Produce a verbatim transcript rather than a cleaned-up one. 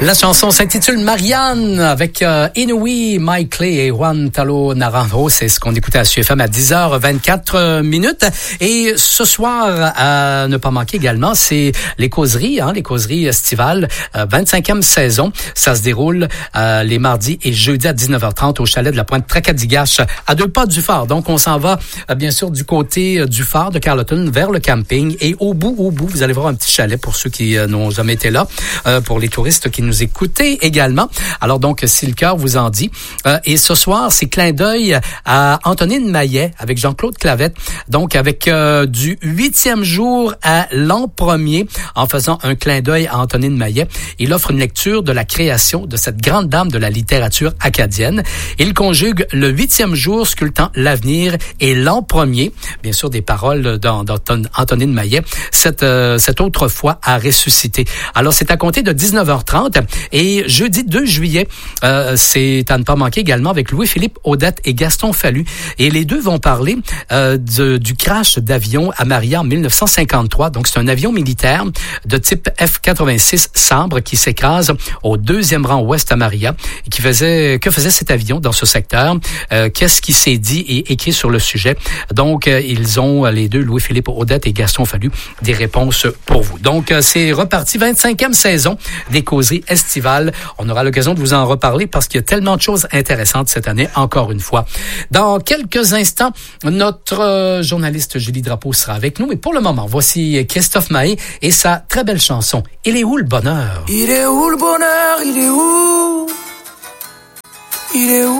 La chanson s'intitule Marianne avec euh, Inouï, Mike Clay et Juan Talo Naranjo. C'est ce qu'on écoutait à S U F M à dix heures vingt-quatre minutes. Et ce soir, à ne pas manquer également, c'est les causeries, hein, les causeries estivales, euh, vingt-cinquième saison. Ça se déroule euh, les mardis et jeudis à dix-neuf heures trente au chalet de la Pointe Tracadie-Gache, à deux pas du phare. Donc, on s'en va, euh, bien sûr, du côté euh, du phare de Carleton vers le camping. Et au bout, au bout, vous allez voir un petit chalet pour ceux qui euh, n'ont jamais été là, euh, pour les touristes qui nous écoutez également. Alors donc, si le cœur vous en dit. Euh, et ce soir, c'est clin d'œil à Antonine Maillet avec Jean-Claude Clavette. Donc, avec euh, du huitième jour à l'an premier, en faisant un clin d'œil à Antonine Maillet, il offre une lecture de la création de cette grande dame de la littérature acadienne. Il conjugue le huitième jour sculptant l'avenir et l'an premier, bien sûr des paroles d'Antonine Maillet, cette, euh, cette autre fois à ressusciter. Alors, c'est à compter de dix-neuf heures trente. Et jeudi deux juillet, euh, c'est à ne pas manquer également avec Louis-Philippe Audette et Gaston Fallu. Et les deux vont parler euh, de, du crash d'avion à Maria en mille neuf cent cinquante-trois. Donc, c'est un avion militaire de type F quatre-vingt-six Sambre qui s'écrase au deuxième rang ouest à Maria. Et qui faisait, que faisait cet avion dans ce secteur? Euh, qu'est-ce qui s'est dit et écrit sur le sujet? Donc, euh, ils ont, les deux, Louis-Philippe Audette et Gaston Fallu, des réponses pour vous. Donc, euh, c'est reparti, vingt-cinquième saison des causeries estivales. On aura l'occasion de vous en reparler parce qu'il y a tellement de choses intéressantes cette année, encore une fois. Dans quelques instants, notre euh, journaliste Julie Drapeau sera avec nous. Mais pour le moment, voici Christophe Maé et sa très belle chanson. Il est où le bonheur? Il est où le bonheur? Il est où? Il est où?